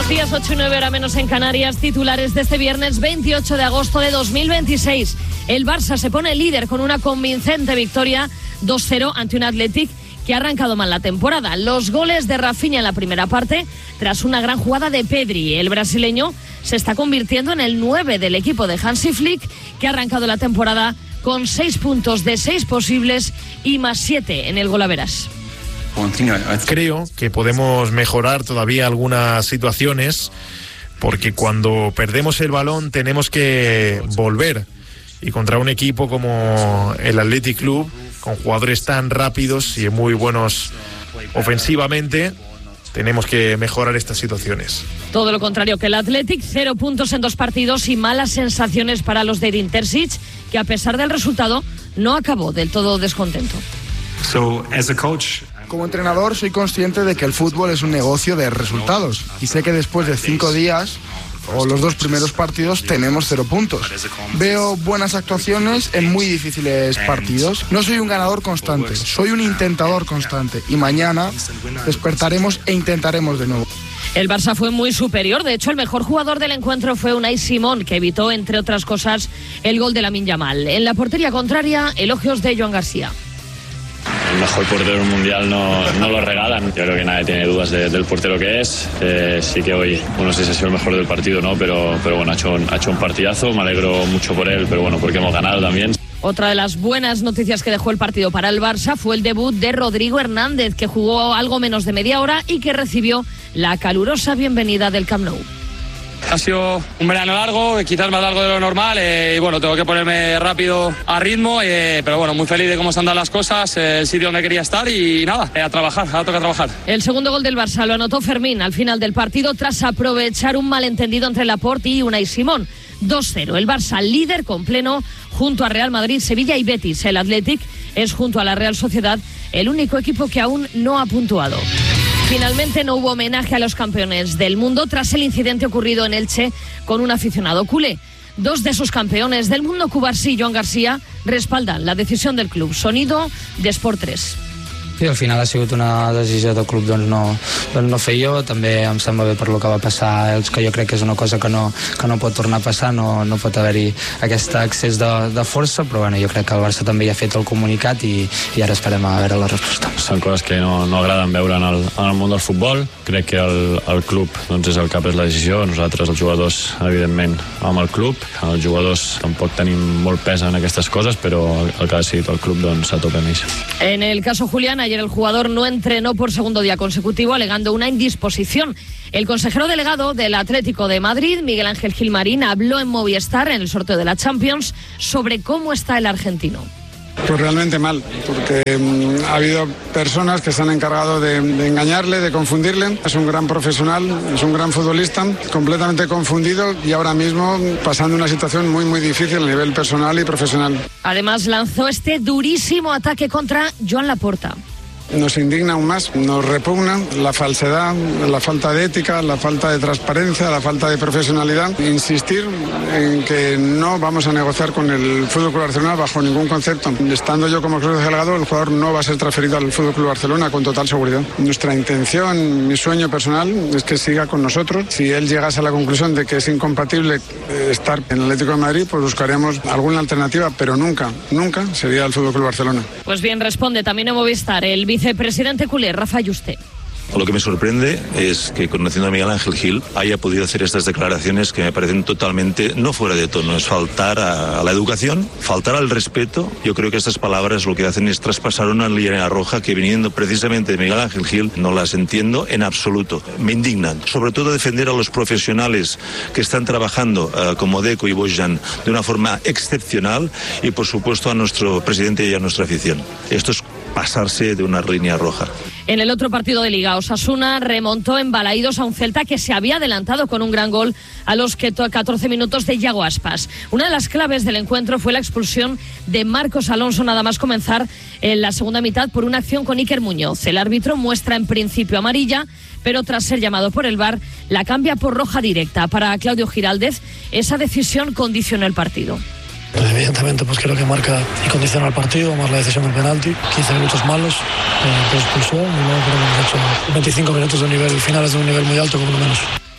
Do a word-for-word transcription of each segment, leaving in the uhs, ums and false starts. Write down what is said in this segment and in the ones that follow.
días, ocho y nueve hora menos en Canarias. Titulares de este viernes veintiocho de agosto de dos mil veintiséis. El Barça se pone líder con una convincente victoria dos cero ante un Athletic que ha arrancado mal la temporada. Los goles de Rafinha en la primera parte, tras una gran jugada de Pedri. El brasileño se está convirtiendo en el nueve del equipo de Hansi Flick, que ha arrancado la temporada con seis puntos de seis posibles y más siete en el golaveras. Creo que podemos mejorar todavía algunas situaciones, porque cuando perdemos el balón tenemos que volver. Y contra un equipo como el Athletic Club, con jugadores tan rápidos y muy buenos ofensivamente, tenemos que mejorar estas situaciones. Todo lo contrario que el Athletic, cero puntos en dos partidos y malas sensaciones para los de Edin Terzic, que a pesar del resultado no acabó del todo descontento. So, as a coach, Como entrenador soy consciente de que el fútbol es un negocio de resultados y sé que después de cinco días o los dos primeros partidos tenemos cero puntos. Veo buenas actuaciones en muy difíciles partidos. No soy un ganador constante, soy un intentador constante y mañana despertaremos e intentaremos de nuevo. El Barça fue muy superior. De hecho, el mejor jugador del encuentro fue Unai Simón, que evitó, entre otras cosas, el gol de Lamine Yamal. En la portería contraria, elogios de Joan García. El mejor portero del mundial no, no lo regalan. Yo creo que nadie tiene dudas de, del portero que es. Eh, sí que hoy, bueno, no sé si ha sido el mejor del partido, ¿no? Pero, pero bueno, ha hecho, ha hecho un partidazo. Me alegro mucho por él, pero bueno, porque hemos ganado también. Otra de las buenas noticias que dejó el partido para el Barça fue el debut de Rodrigo Hernández, que jugó algo menos de media hora y que recibió la calurosa bienvenida del Camp Nou. Ha sido un verano largo, quizás más largo de lo normal, eh, y bueno, tengo que ponerme rápido a ritmo, eh, pero bueno, muy feliz de cómo se han dado las cosas, eh, el sitio donde quería estar y nada, eh, a trabajar, ahora toca trabajar. El segundo gol del Barça lo anotó Fermín al final del partido tras aprovechar un malentendido entre Laporte y Unai Simón. dos cero, el Barça líder con pleno junto a Real Madrid, Sevilla y Betis. El Athletic es junto a la Real Sociedad el único equipo que aún no ha puntuado. Finalmente no hubo homenaje a los campeones del mundo tras el incidente ocurrido en Elche con un aficionado culé. Dos de sus campeones del mundo, Cubarsí y Joan García, respaldan la decisión del club. Sonido de Sport tres. Sí, al final ha sigut una decisió del club doncs no, doncs no fer jo, també em sembla bé per lo que va passar, els que jo crec que és una cosa que no, que no pot tornar a passar, no, no pot haver-hi aquest excés de, de força, però bueno, jo crec que el Barça també ja ha fet el comunicat i, i ara esperem a veure la resposta. Són coses que no, no agraden veure en el, en el món del futbol. Crec que el, el club doncs és el que ha pres la decisió, nosaltres els jugadors evidentment amb el club, els jugadors tampoc tenim molt pes en aquestes coses, però el, el que ha decidit el club doncs a tope amb ells. En el caso Julián, ayer el jugador no entrenó por segundo día consecutivo alegando una indisposición. El consejero delegado del Atlético de Madrid, Miguel Ángel Gilmarín, habló en Movistar en el sorteo de la Champions sobre cómo está el argentino. Pues realmente mal, porque um, ha habido personas que se han encargado de, de engañarle, de confundirle. Es un gran profesional, es un gran futbolista, completamente confundido y ahora mismo pasando una situación muy muy difícil a nivel personal y profesional. Además lanzó este durísimo ataque contra Joan Laporta. Nos indigna aún más, nos repugna la falsedad, la falta de ética, la falta de transparencia, la falta de profesionalidad. Insistir en que no vamos a negociar con el F C Barcelona bajo ningún concepto. Estando yo como club delegado, el jugador no va a ser transferido al F C Barcelona con total seguridad. Nuestra intención, mi sueño personal, es que siga con nosotros. Si él llegase a la conclusión de que es incompatible estar en el Atlético de Madrid, pues buscaríamos alguna alternativa, pero nunca, nunca sería el F C Barcelona. Pues bien, responde también en Movistar el vicepresidente culé, Rafa Yuste. Lo que me sorprende es que, conociendo a Miguel Ángel Gil, haya podido hacer estas declaraciones que me parecen totalmente no fuera de tono. Es faltar a, a la educación, faltar al respeto. Yo creo que estas palabras lo que hacen es traspasar una línea roja que, viniendo precisamente de Miguel Ángel Gil, no las entiendo en absoluto. Me indignan. Sobre todo defender a los profesionales que están trabajando, uh, como Deco y Bojan, de una forma excepcional, y por supuesto a nuestro presidente y a nuestra afición. Esto es pasarse de una línea roja. En el otro partido de Liga, Osasuna remontó en Balaídos a un Celta que se había adelantado con un gran gol a los catorce minutos de Yago Aspas. Una de las claves del encuentro fue la expulsión de Marcos Alonso nada más comenzar en la segunda mitad por una acción con Iker Muñoz. El árbitro muestra en principio amarilla, pero tras ser llamado por el V A R la cambia por roja directa. Para Claudio Giraldez, esa decisión condicionó el partido. Evidentemente, pues creo que marca y condiciona el partido, más la decisión del penalti. quince minutos malos, eh, pues expulsó y luego creo que hemos hecho veinticinco minutos de un nivel, finales de un nivel muy alto, como lo menos.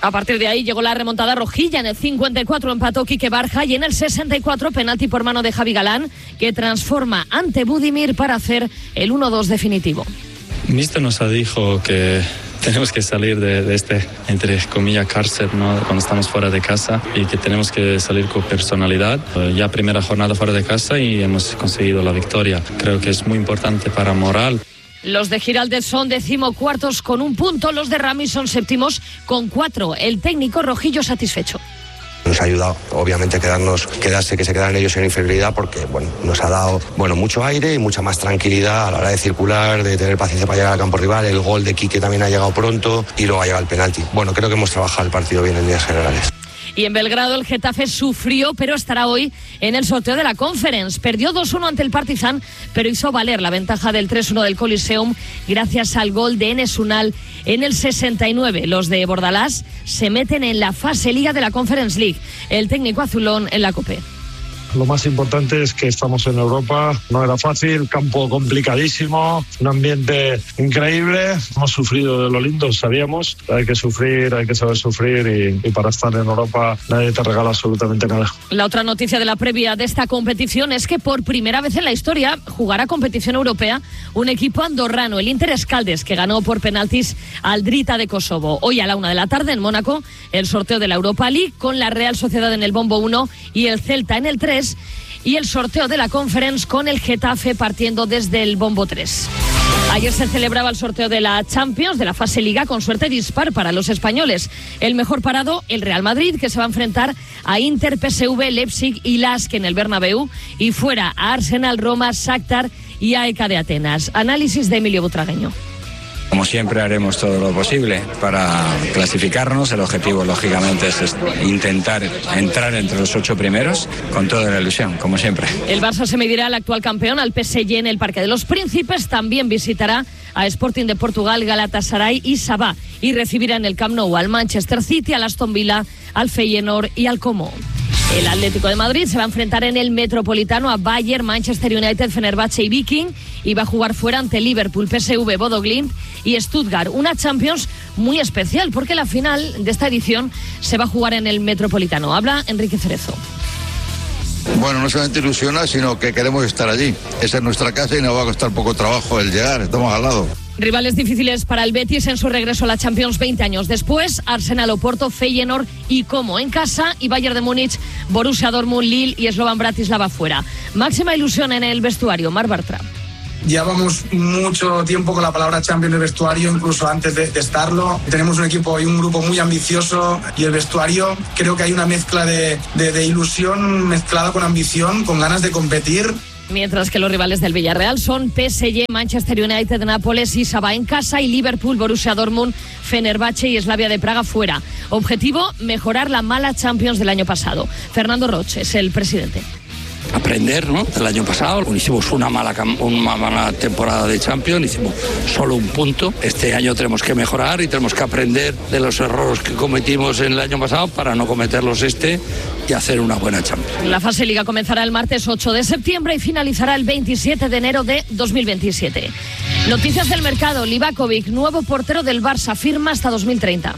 A partir de ahí llegó la remontada rojilla. En el cincuenta y cuatro empató Quique Barja y en el sesenta y cuatro penalti por mano de Javi Galán, que transforma ante Budimir para hacer el uno dos definitivo. Mister nos ha dicho que tenemos que salir de, de este, entre comillas, cárcel, ¿no? Cuando estamos fuera de casa, y que tenemos que salir con personalidad. Ya primera jornada fuera de casa y hemos conseguido la victoria. Creo que es muy importante para moral. Los de Giraldez son decimocuartos con un punto, los de Ramis son séptimos con cuatro. El técnico rojillo satisfecho. Nos ha ayudado, obviamente, a quedarnos, quedarse, que se quedan ellos en inferioridad, porque bueno, nos ha dado bueno, mucho aire y mucha más tranquilidad a la hora de circular, de tener paciencia para llegar al campo rival. El gol de Quique también ha llegado pronto y luego ha llegado el penalti. Bueno, creo que hemos trabajado el partido bien en líneas generales. Y en Belgrado el Getafe sufrió, pero estará hoy en el sorteo de la Conference. Perdió dos uno ante el Partizan, pero hizo valer la ventaja del tres uno del Coliseum gracias al gol de Enes Unal en el sesenta y nueve. Los de Bordalás se meten en la fase Liga de la Conference League. El técnico azulón en la Cope. Lo más importante es que estamos en Europa, no era fácil, campo complicadísimo, un ambiente increíble. Hemos sufrido de lo lindo, sabíamos, hay que sufrir, hay que saber sufrir y, y para estar en Europa nadie te regala absolutamente nada. La otra noticia de la previa de esta competición es que por primera vez en la historia jugará competición europea un equipo andorrano, el Inter Escaldes, que ganó por penaltis al Drita de Kosovo. Hoy a la una de la tarde en Mónaco el sorteo de la Europa League con la Real Sociedad en el bombo uno y el Celta en el tres. Y el sorteo de la Conference con el Getafe partiendo desde el bombo tres. Ayer se celebraba el sorteo de la Champions, de la fase Liga, con suerte dispar para los españoles. El mejor parado, el Real Madrid, que se va a enfrentar a Inter, P S V, Leipzig y Lask en el Bernabéu. Y fuera a Arsenal, Roma, Shakhtar y A E K de Atenas. Análisis de Emilio Butragueño. Como siempre haremos todo lo posible para clasificarnos. El objetivo, lógicamente, es intentar entrar entre los ocho primeros con toda la ilusión, como siempre. El Barça se medirá al actual campeón, al P S G, en el Parque de los Príncipes. También visitará a Sporting de Portugal, Galatasaray y Sabah. Y recibirá en el Camp Nou al Manchester City, al Aston Villa, al Feyenoord y al Como. El Atlético de Madrid se va a enfrentar en el Metropolitano a Bayern, Manchester United, Fenerbahce y Viking, y va a jugar fuera ante Liverpool, P S V, Bodo Glimt y Stuttgart. Una Champions muy especial porque la final de esta edición se va a jugar en el Metropolitano. Habla Enrique Cerezo. Bueno, no solamente ilusiona, sino que queremos estar allí. Esa es nuestra casa y nos va a costar poco trabajo el llegar, estamos al lado. Rivales difíciles para el Betis en su regreso a la Champions veinte años después. Arsenal, Oporto, Feyenoord y Como en casa, y Bayern de Múnich, Borussia Dortmund, Lille y Slovan Bratislava fuera. Máxima ilusión en el vestuario, Marc Bartra. Llevamos mucho tiempo con la palabra Champions en el vestuario, incluso antes de, de estarlo. Tenemos un equipo y un grupo muy ambicioso, y el vestuario creo que hay una mezcla de, de, de ilusión mezclada con ambición, con ganas de competir. Mientras que los rivales del Villarreal son P S G, Manchester United, Nápoles y Sabah en casa, y Liverpool, Borussia Dortmund, Fenerbahce y Slavia de Praga fuera. Objetivo, mejorar la mala Champions del año pasado. Fernando Roche es el presidente. Aprender, ¿no? Del año pasado hicimos una mala, una mala temporada de Champions, hicimos solo un punto. Este año tenemos que mejorar y tenemos que aprender de los errores que cometimos en el año pasado para no cometerlos este y hacer una buena Champions. La fase Liga comenzará el martes ocho de septiembre y finalizará el veintisiete de enero de dos mil veintisiete. Noticias del mercado. Livakovic, nuevo portero del Barça, firma hasta dos mil treinta.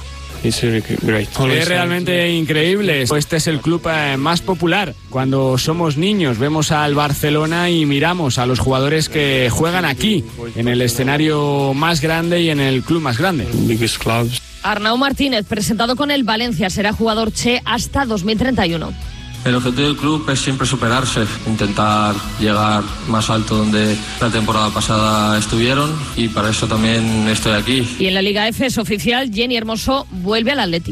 Es realmente increíble. Este es el club más popular. Cuando somos niños vemos al Barcelona y miramos a los jugadores que juegan aquí, en el escenario más grande y en el club más grande. Arnau Martínez, presentado con el Valencia, será jugador Che hasta dos mil treinta y uno. El objetivo del club es siempre superarse, intentar llegar más alto donde la temporada pasada estuvieron, y para eso también estoy aquí. Y en la Liga F es oficial, Jenny Hermoso vuelve al Atleti.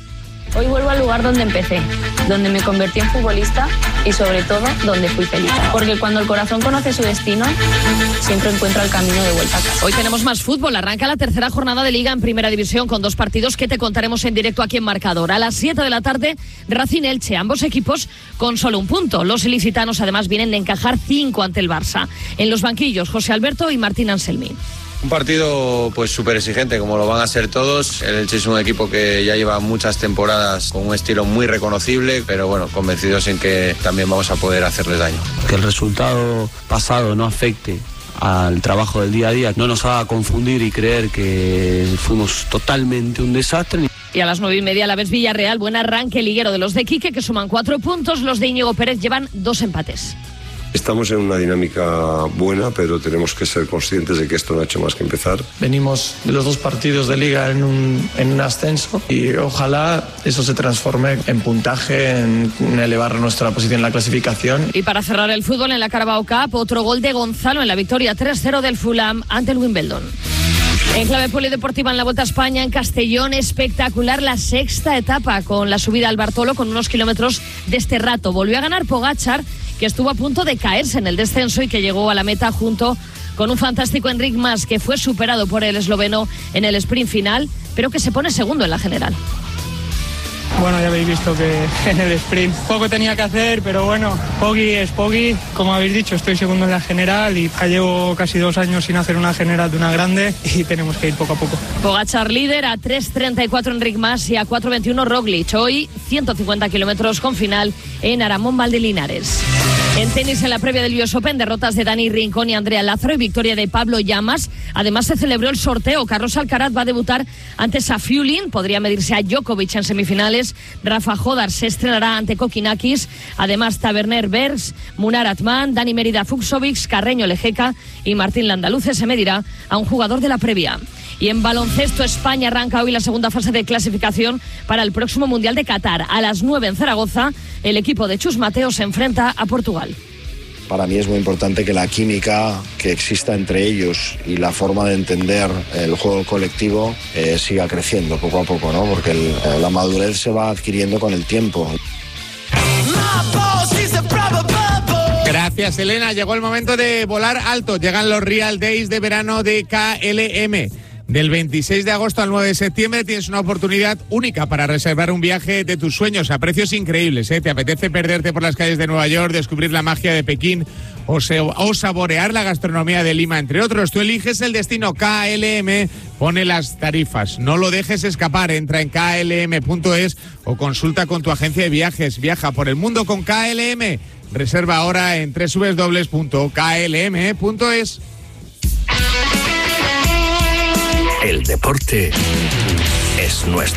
Hoy vuelvo al lugar donde empecé, donde me convertí en futbolista y sobre todo donde fui feliz. Porque cuando el corazón conoce su destino, siempre encuentra el camino de vuelta a casa. Hoy tenemos más fútbol. Arranca la tercera jornada de Liga en Primera División con dos partidos que te contaremos en directo aquí en Marcador. A las siete de la tarde, Racing Elche, ambos equipos con solo un punto. Los ilicitanos además vienen de encajar cinco ante el Barça. En los banquillos, José Alberto y Martín Anselmi. Un partido pues súper exigente, como lo van a ser todos. El Elche es un equipo que ya lleva muchas temporadas con un estilo muy reconocible, pero bueno, convencidos en que también vamos a poder hacerles daño. Que el resultado pasado no afecte al trabajo del día a día no nos haga confundir y creer que fuimos totalmente un desastre. Y a las nueve y media la vez Villarreal, buen arranque liguero de los de Quique, que suman cuatro puntos, los de Íñigo Pérez llevan dos empates. Estamos en una dinámica buena, pero tenemos que ser conscientes de que esto no ha hecho más que empezar. Venimos de los dos partidos de liga en un, en un ascenso y ojalá eso se transforme en puntaje, en, en elevar nuestra posición en la clasificación. Y para cerrar el fútbol en la Carabao Cup, otro gol de Gonzalo en la victoria tres cero del Fulham ante el Wimbledon. En clave polideportiva en la Vuelta a España, en Castellón, espectacular la sexta etapa con la subida al Bartolo con unos kilómetros de este rato. Volvió a ganar Pogačar, que estuvo a punto de caerse en el descenso y que llegó a la meta junto con un fantástico Enric Mas, que fue superado por el esloveno en el sprint final, pero que se pone segundo en la general. Bueno, ya habéis visto que en el sprint poco tenía que hacer, pero bueno, Poggi es Poggi. Como habéis dicho, estoy segundo en la general y ya llevo casi dos años sin hacer una general de una grande y tenemos que ir poco a poco. Pogačar líder, a tres treinta y cuatro Enric Mas y a cuatro veintiuno Roglic. Hoy ciento cincuenta kilómetros con final en Aramón Valdelinares. En tenis, en la previa del U S Open, derrotas de Dani Rincón y Andrea Lázaro y victoria de Pablo Llamas. Además, se celebró el sorteo. Carlos Alcaraz va a debutar ante Safiullin, podría medirse a Djokovic en semifinales. Rafa Jodar se estrenará ante Kokinakis. Además, Taverner Bergs, Munar Atman, Dani Mérida Fuxovic, Carreño Lejeca y Martín Landaluce se medirá a un jugador de la previa. Y en baloncesto, España arranca hoy la segunda fase de clasificación para el próximo Mundial de Qatar. A las nueve en Zaragoza, el equipo de Chus Mateo se enfrenta a Portugal. Para mí es muy importante que la química que exista entre ellos y la forma de entender el juego colectivo eh, siga creciendo poco a poco, ¿no? Porque el, la madurez se va adquiriendo con el tiempo. Gracias, Elena. Llegó el momento de volar alto. Llegan los Real Days de verano de K L M. Del veintiséis de agosto al nueve de septiembre tienes una oportunidad única para reservar un viaje de tus sueños a precios increíbles, ¿eh? ¿Te apetece perderte por las calles de Nueva York, descubrir la magia de Pekín o, se, o saborear la gastronomía de Lima, entre otros? Tú eliges el destino. K L M pone las tarifas. No lo dejes escapar. Entra en K L M punto es o consulta con tu agencia de viajes. Viaja por el mundo con K L M. Reserva ahora en doble u doble u doble u punto K L M punto es. El deporte es nuestro.